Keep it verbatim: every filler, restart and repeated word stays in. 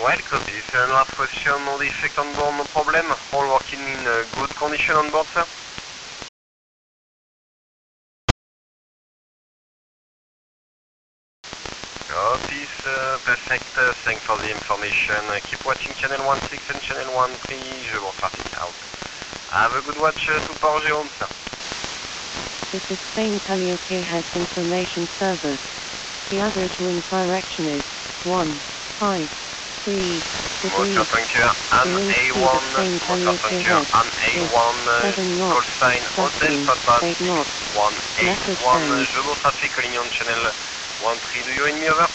Well, copy. And last question, no defect on board, no problem. All working in uh, good condition on board, sir? Copy, sir. Perfect. Uh, thanks for the information. Uh, keep watching channel one six and channel one three. Je vous traffic out. Have a good watch uh, to Port Jérôme, sir. This is Spain Calliope has information service. The average wind direction is one five three degrees. Motor tanker, an A one, motor tanker, an A one, call sign Hotel Papa, one A one, je vous trafic, ligne on channel one three, do you hear me over?